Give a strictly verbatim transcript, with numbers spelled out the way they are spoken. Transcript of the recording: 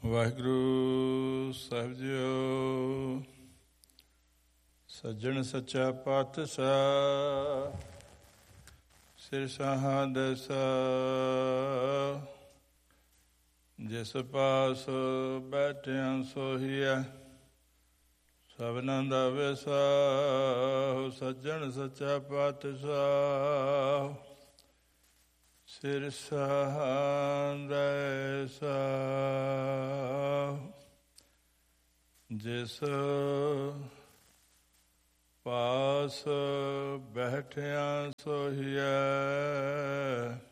ਵਾਹਿਗੁਰੂ ਸਾਹਿਬ JIO. ਸੱਜਣ ਸੱਚਾ ਪਾਤਸ਼ਾਹ ਸਿਰ ਸਹਾਦਸਾ, ਜਿਸ ਪਾਸ ਬੈਠਿਆ ਸੋਹੀਐ ਸਭਨਾਂ ਦਾ ਵਿਸਾਹੁ। ਸੱਜਣ ਸੱਚਾ ਪਾਤਸ਼ਾਹ ਸਿਰ ਸਹਾਦਸਾ, ਜਿਸ ਪਾਸ ਬੈਠਿਆ ਸੋਹੀਐ